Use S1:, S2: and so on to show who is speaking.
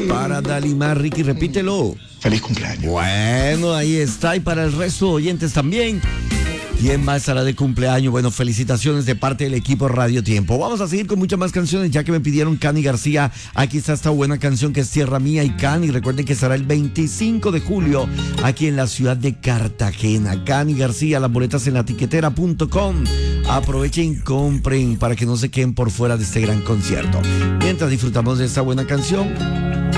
S1: Para Dalimar, Ricky, repítelo.
S2: Feliz cumpleaños.
S1: Bueno, ahí está. Y para el resto de oyentes también. ¿Quién más estará de cumpleaños? Bueno, felicitaciones de parte del equipo Radio Tiempo. Vamos a seguir con muchas más canciones, ya que me pidieron Cani García. Aquí está esta buena canción que es Tierra Mía y Cani. Recuerden que estará el 25 de julio aquí en la ciudad de Cartagena. Cani García, las boletas en latiquetera.com. Aprovechen y compren para que no se queden por fuera de este gran concierto. Mientras disfrutamos de esta buena canción,